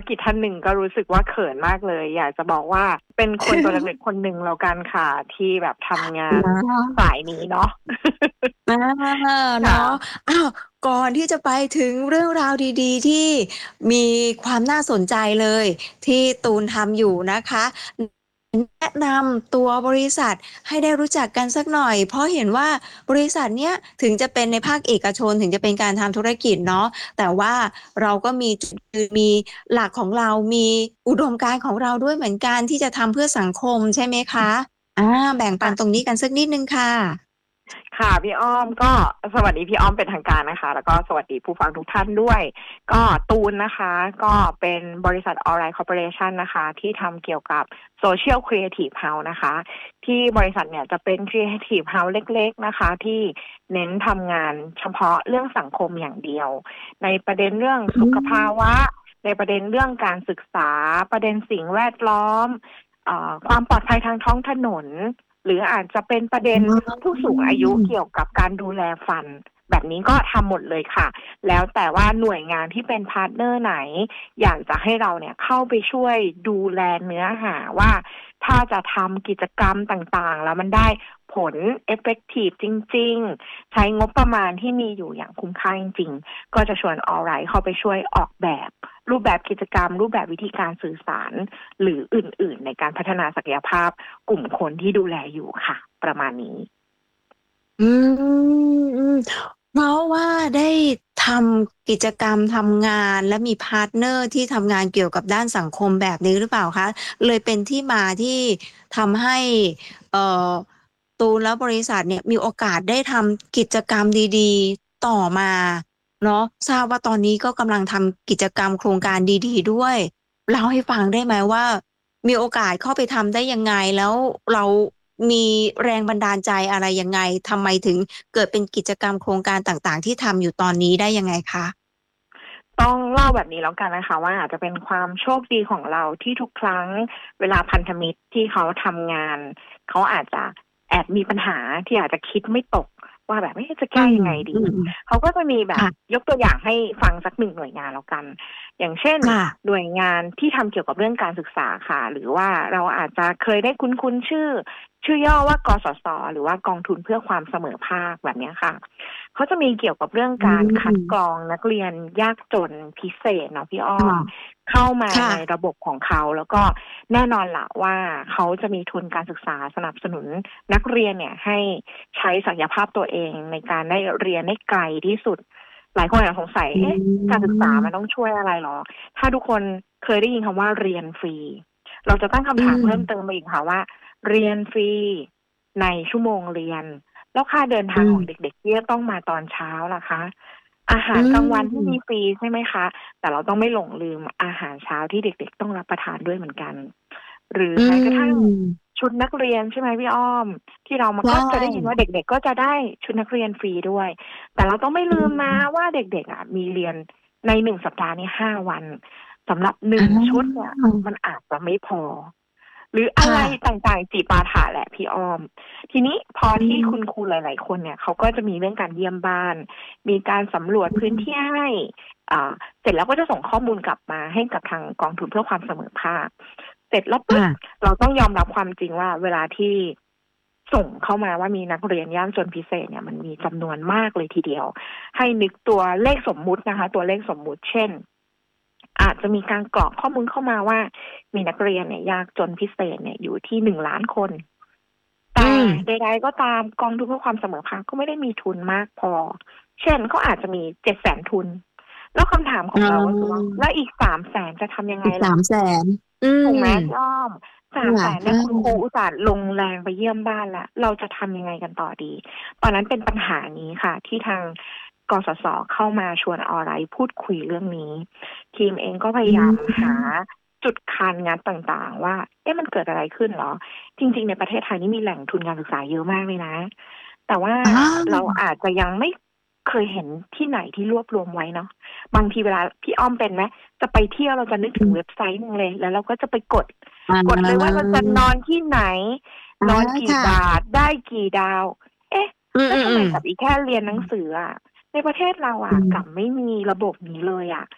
กิจท่านหนึ่งก็รู้สึกว่าเขินมากเลย อยากจะบอกว่าเป็นคนตัวเล็กๆคนหนึ่งแล้วกันค่ะ ที่แบบทำงานเนาะสายนี้เนาะอาคเนาะะอ้าวก่อนที่จะไปถึงเรื่องราวดีๆที่มีความน่าสนใจเลยที่ตูนทำอยู่นะคะแนะนำตัวบริษัทให้ได้รู้จักกันสักหน่อยเพราะเห็นว่าบริษัทเนี้ยถึงจะเป็นในภาคเอกชนถึงจะเป็นการทำธุรกิจเนาะแต่ว่าเราก็มีจุดยืนมีหลักของเรามีอุดมการณ์ของเราด้วยเหมือนกันที่จะทำเพื่อสังคมใช่ไหมคะอาแบ่งปันตรงนี้กันสักนิดหนึ่งค่ะค่ะพี่อ้อมก็สวัสดีพี่อ้อมเป็นทางการนะคะแล้วก็สวัสดีผู้ฟังทุกท่านด้วยก็ตูนนะคะก็เป็นบริษัท Alright Corporation นะคะที่ทำเกี่ยวกับ Social Creative House นะคะที่บริษัทเนี่ยจะเป็น Creative House เล็กๆนะคะที่เน้นทำงานเฉพาะเรื่องสังคมอย่างเดียวในประเด็นเรื่องอืสุขภามวะในประเด็นเรื่องการศึกษาประเด็นสิ่งแวดล้อมความปลอดภัยทางท้องถนน หรืออาจจะเป็นประเด็นผู้สูงอายุเกี่ยวกับการดูแลฟันแบบนี้ก็ทำหมดเลยค่ะแล้วแต่ว่าหน่วยงานที่เป็นพาร์ทเนอร์ไหนอยากจะให้เราเนี่ยเข้าไปช่วยดูแลเนื้อหาว่าถ้าจะทำกิจกรรมต่างๆแล้วมันได้ผล effective จริงๆใช้งบประมาณที่มีอยู่อย่างคุ้มค่าจริงๆก็จะชวน Alright เข้าไปช่วยออกแบบรูปแบบกิจกรรมรูปแบบวิธีการสื่อสารหรืออื่นๆในการพัฒนาศักยภาพกลุ่มคนที่ดูแลอยู่ค่ะประมาณนี้อืมอืมเพราะว่าได้ทำกิจกรรมทำงานและมีพาร์ตเนอร์ที่ทำงานเกี่ยวกับด้านสังคมแบบนี้หรือเปล่าคะเลยเป็นที่มาที่ทำให้เอ่อตูนและบริษัทเนี่ยมีโอกาสได้ทำกิจกรรมดีๆต่อมาเนาะทราบว่าตอนนี้ก็กำลังทำกิจกรรมโครงการดีๆด้วยเล่าให้ฟังได้ไหมว่ามีโอกาสเข้าไปทำได้ยังไงแล้วเรามีแรงบันดาลใจอะไรยังไงทำไมถึงเกิดเป็นกิจกรรมโครงการต่างๆที่ทำอยู่ตอนนี้ได้ยังไงคะต้องเล่าแบบนี้แล้วกันนะคะว่าอาจจะเป็นความโชคดีของเราที่ทุกครั้งเวลาพันธมิตรที่เขาทำงานเขาอาจจะแอบมีปัญหาที่อาจจะคิดไม่ตกว่าแบบจะอืแก้มยังไงดีอืมเขาก็จะมีแบบค่ะยกตัวอย่างให้ฟังสักหนึ่งหน่วยงานแล้วกันอย่างเช่นค่ะหน่วยงานที่ทำเกี่ยวกับเรื่องการศึกษาค่ะหรือว่าเราอาจจะเคยได้คุ้นๆชื่อย่อว่ากสศหรือว่ากองทุนเพื่อความเสมอภาคแบบนี้ค่ะ เขาจะมีเกี่ยวกับเรื่องอืการคัดกรมองนักเรียนยากจนพิเศษเนาะพี่อ้อมค่ะเข้ามาค่ะในระบบของเขาแล้วก็แน่นอนละว่าเขาจะมีทุนการศึกษาสนับสนุนนักเรียนเนี่ยให้ใช้ศักยภาพตัวเองในการได้เรียนได้ไกลที่สุดหลายคนอาจจะสงสัยอืการศึกษามันต้องมช่วยอะไรหรอถ้าทุกคนเคยได้ยินคำว่าเรียนฟรีเราจะตั้งอืคำถามมเพิ่มเติมมาอีกค่ะว่าเรียนฟรีในชั่วโมงเรียน แล้วค่าเดินอืทางของมเด็กๆที่จะต้องมาตอนเช้าล่ะคะอาอืหารกลางวันที่มีฟมรีใช่ไหมคะแต่เราต้องไม่หลงลืมอาหารเช้าที่เด็กๆต้องรับประทานด้วยเหมือนกันหรืออืแม้กระทั่งมชุดนักเรียนใช่ไหมพี่อ้อมที่เรามันใชก็จะได้ยินว่า่เด็กๆก็จะได้ชุดนักเรียนฟรีด้วยแต่เราต้องไม่อืลืมนะมว่าเด็กๆมีเรียนใน1 สัปดาห์นี้5 วันสำหรับหอนึ่งชุดเนี่ยามันอาจจะไม่พอหรืออะไรค่ะต่างๆจิปาถะแหละพี่อ้อม ทีนี้พออืที่คุณครูมหลายๆคนเนี่ยเขาก็จะมีเรื่องการเยี่ยมบ้าน มีการสำรวจอืพื้นที่มให้เสร็จแล้วก็จะส่งข้อมูลกลับมาให้กับทางกองทุนเพื่อความเสมอภาคเสร็จแล้วปุ๊บค่ะเราต้องยอมรับความจริงว่าเวลาที่ส่งเข้ามาว่ามีนักเรียนยากจนพิเศษเนี่ยมันมีจำนวนมากเลยทีเดียวให้นึกตัวเลขสมมุตินะคะตัวเลขสมมุติเช่นอาจจะมีการกรอกข้อมูลเข้ามาว่ามีนักเรียนเนี่ยยากจนพิเศษเนี่ยอยู่ที่1 ล้านคนอืแต่มใดๆก็ตามกองทุนเพื่อความเสมอภาคก็ไม่ได้มีทุนมากพอ เช่นเขาอาจจะมี700,000ทุน แล้วคำถามขอ๋องเราก็คือว่าอแล้วอีก300,000จะทำยังไงอีกล่ะ 300,000อืถูกไหมมพี่อ้อมสามค่ะแสนเอเนี่ยคุณครูอุอตส่าห์ลงแรงไปเยี่ยมบ้านแล้วเราจะทำยังไงกันต่อดี ตอนนั้นเป็นปัญหานี้ค่ะที่ทางกสศเข้ามาชวนออนไลน์พูดคุยเรื่องนี้ทีมเองก็พอืยายามหามจุดคันงัดต่างๆว่ามันเกิดอะไรขึ้นเหรอจริงๆในประเทศไทยนี่มีแหล่งทุนการศึกษาเยอะมากเลยนะแต่ว่าอ๋เราออาจจะยังไม่เคยเห็นที่ไหนที่รวบรวมไว้เนาะบางทีเวลาพี่อ้อมเป็นไหม จะไปเที่ยวเราจะนึกถึงเว็บไซต์หนึ่งเลยแล้วเราก็จะไปอ๋กดเลยว่าเราอจะนอนที่ไหนอานอนกี่ค่ะบาทได้กี่ดาวเอ๊ะอืแล้วทำไมอกับอีๆๆแค่เรียนหนังสือในประเทศเราอืกลับมไม่มีระบบนี้เลย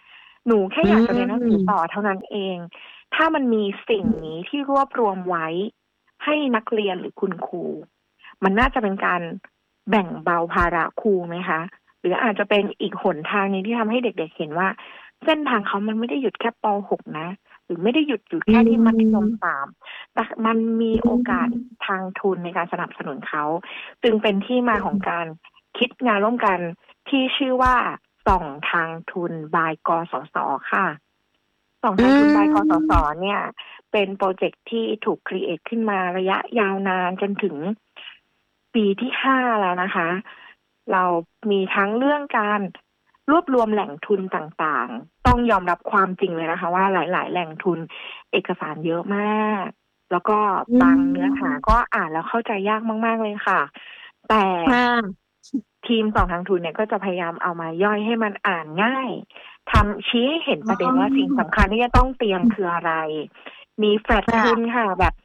หนูแค่อือยากจะเรียนหนังสือต่อมเท่านั้นเอง ถ้ามันมีสิ่งนี้ที่รวบรวมไว้ให้นักเรียนหรือคุณครูมันน่าจะเป็นการแบ่งเบาภาระครูไหมคะหรืออาจจะเป็นอีกหนทางนึงที่ทำให้เด็กๆเห็นว่าเส้นทางเขามันไม่ได้หยุดแค่ป .6 นะหรือไม่ได้หยุดอยู่อืแค่ที่มัธยมม 3แต่มันมีอืโอกาสมทางทุนในการสนับสนุนเขาจึงเป็นที่มาของการคิดงานร่วมกันที่ชื่อว่าส่องทางทุนบายกสศค่ะส่องอืทางทุนบายกสศมเนี่ยเป็นโปรเจกต์ที่ถูกครีเอทขึ้นมาระยะยาวนานจนถึงปีที่5แล้วนะคะ เรามีทั้งเรื่องการรวบรวมแหล่งทุนต่างๆ ต้องยอมรับความจริงเลยนะคะว่าหลายๆแหล่งทุนเอกสารเยอะมาก แล้วก็อืบางเนื้อหามก็อ่านแล้วเข้าใจยากมากๆเลยค่ะ แต่ค่ะทีมสองทางทุนเนี่ยก็จะพยายามเอามาย่อยให้มันอ่านง่ายทำชี้ให้เห็นอ๋ประเด็นว่าสิ่งอสำคัญที่จะต้องเตรียมคืออะไร มีแฟลตทุนค่ะค่ะแบบ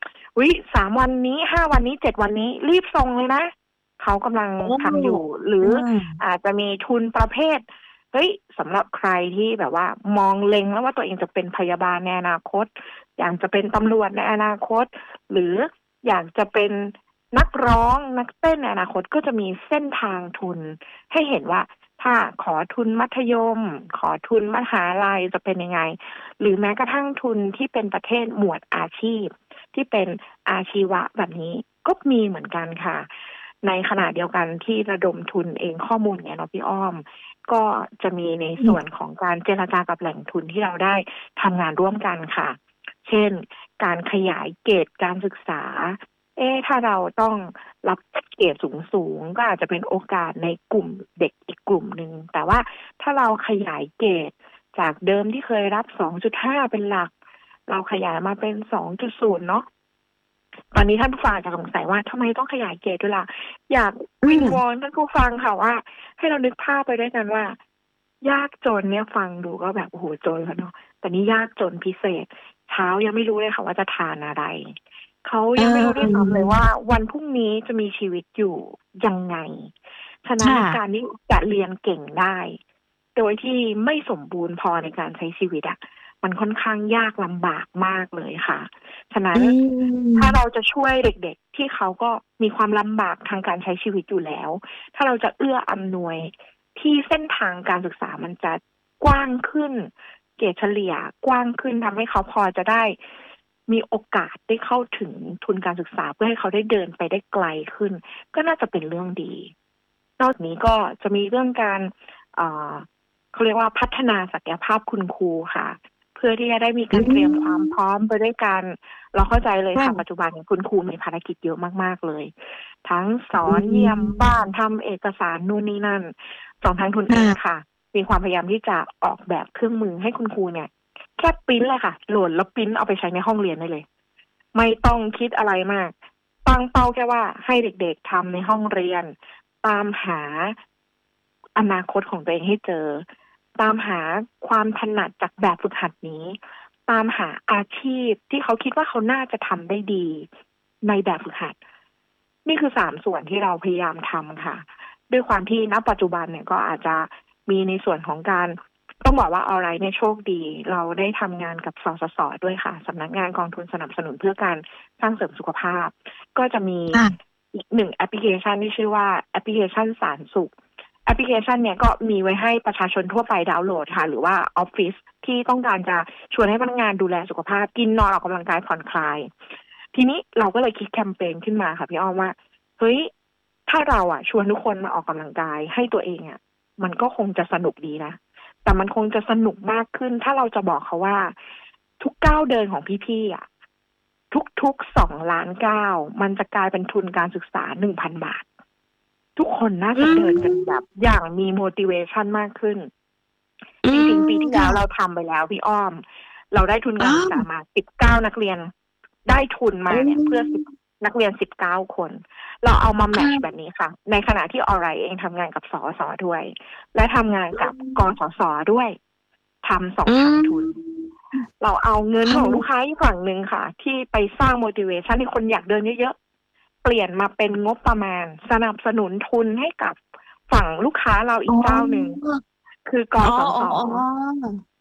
3 วันนี้5 วันนี้7 วันนี้รีบส่งเลยนะ เขากำลังโอ้ทำอยู่หรืออืมอาจจะมีทุนประเภทเฮ้ยสำหรับใครที่แบบว่ามองเล็งแล้วว่าตัวเองจะเป็นพยาบาลในอนาคตอยากจะเป็นตำรวจในอนาคตหรืออยากจะเป็นนักร้องนักเต้นในอนาคตก็จะมีเส้นทางทุนให้เห็นว่าถ้าขอทุนมัธยมขอทุนมหาลัยจะเป็นยังไงหรือแม้กระทั่งทุนที่เป็นประเภทหมวดอาชีพที่เป็นอาชีวะแบบนี้ก็มีเหมือนกันค่ะ ในขณะเดียวกันที่ระดมทุนเองข้อมูลเนี่ยเนาะพี่อ้อมก็จะมีในส่วนของการเจรจากับแหล่งทุนที่เราได้ทำงานร่วมกันค่ะ เช่นการขยายเกรดการศึกษาถ้าเราต้องรับเกรดสูงๆก็อาจจะเป็นโอกาสในกลุ่มเด็กอีกกลุ่มหนึ่งแต่ว่าถ้าเราขยายเกรดจากเดิมที่เคยรับ2.5เป็นหลักเราขยายมาเป็น2.0เนาะ ตอนนี้ท่านผู้ฟังอาจจะสงสัยว่าทำไมต้องขยายเกรดด้วยล่ะอยากอืวิงวอมนท่านผู้ฟังค่ะว่าให้เรานึกภาพไปด้วยกันว่า ยากจนเนี่ยฟังดูก็แบบโอ้โหจนแล้วเนาะแต่นี่ยากจนพิเศษเช้ายังไม่รู้เลยค่ะว่าจะทานอะไรเขาเยังไม่รู้ด้วยซ้ำเลยออว่าวันพรุ่งนี้จะมีชีวิตอยู่ยังไงฉะนั้นค่ะการที่จะเรียนเก่งได้โดยที่ไม่สมบูรณ์พอในการใช้ชีวิตอะมันค่อนข้างยากลำบากมากเลยค่ะ ฉะนั้อืนถ้าเรามจะช่วยเด็กๆที่เขาก็มีความลำบากทางการใช้ชีวิตอยู่แล้ว ถ้าเราจะเอื้ออำนวยที่เส้นทางการศึกษามันจะกว้างขึ้น เกรดเฉลี่ยกว้างขึ้นทำให้เขาพอจะได้มีโอกาสได้เข้าถึงทุนการศึกษาเพื่อให้เขาได้เดินไปได้ไกลขึ้น ก็น่าจะเป็นเรื่องดี นอกจากนี้ก็จะมีเรื่องการเอ่อเขาเรียกว่าพัฒนาศักยภาพคุณครูค่ะ เพื่อที่จะได้มีอืการเตรียมความพมร้อมไปด้วยกัน เราเข้าใจเลยค่ะปัจค่ะจุบันคุณครูมีภารกิจเยอะมากๆเลย ทั้งสออืนเยี่ยมบ้านมทำเอกสารนู่นนี่นั่นสองทางทุนเองค่ะค่ะ มีความพยายามที่จะออกแบบเครื่องมือให้คุณครูเนี่ยแค่ปริ้นเลยค่ะโหลดแล้วปริ้นเอาไปใช้ในห้องเรียนได้เลย ไม่ต้องคิดอะไรมากตั้งเป้าแค่ว่าให้เด็กๆทำในห้องเรียนตามหาอนาคตของตัวเองให้เจอตามหาความถนัดจากแบบฝึกหัดนี้ตามหาอาชีพที่เขาคิดว่าเขาน่าจะทำได้ดีในแบบฝึกหัดนี่คือ3 ส่วนที่เราพยายามทำค่ะด้วยความที่ณปัจจุบันเนี่ยก็อาจจะมีในส่วนของการต้องบอกว่าออนไลน์เนี่ยโชคดีเราได้ทำงานกับสสสด้วยค่ะสำนักงานกองทุนสนับสนุนเพื่อการสร้างเสริมสุขภาพก็จะมีค่ะอีก1แอปพลิเคชันที่ชื่อว่าแอปพลิเคชันสารสุข แอปพลิเคชันเนี่ยก็มีไว้ให้ประชาชนทั่วไปดาวน์โหลดค่ะหรือว่าออฟฟิศที่ต้องการจะชวนให้พนักงานดูแลสุขภาพกินนอนออกกำลังกายผ่อนคลายทีนี้เราก็เลยคิดแคมเปญขึ้นมาค่ะพี่อ้อมว่าเฮ้ยถ้าเราชวนทุกคนมาออกกำลังกายให้ตัวเองมันก็คงจะสนุกดีนะแต่มันคงจะสนุกมากขึ้นถ้าเราจะบอกเขาว่าทุกก้าวเดินของพี่ๆทุก2,900,000มันจะกลายเป็นทุนการศึกษา1,000 บาท ทุกคนน่าอืจะเดินกันแบมบอย่างมี motivation มากขึ้นอืจริงๆ ปีมที่แล้วเราค่ะทำไปแล้วพี่อ้อม เราได้ทุนการศึกษาอ้อมา19นักเรียน ได้ทุนอืมาเนี่ยเพื่อมนักเรียน19คน เราเอามาแมทช์แบบค่ะนี้ค่ะ ในขณะที่ออนไลน์เองทำงานกับสอสอด้วย และทำงานอืกับกมสศด้วยทำสองอืทางทุนมเราเอาเงินของลูกค่ะค้าอีกฝั่งหนึ่งค่ะ ที่ไปสร้าง motivation ให้คนอยากเดินเยอะๆเปลี่ยนมาเป็นงบประมาณสนับสนุนทุนให้กับฝั่งลูกค้าเราอีอ๋กเจ้าหนึ่งอคือกอ๋อสศอ๋ออ๋อ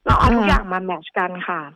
เราเอาทุกออาย่างมาแมตช์กันค่ะ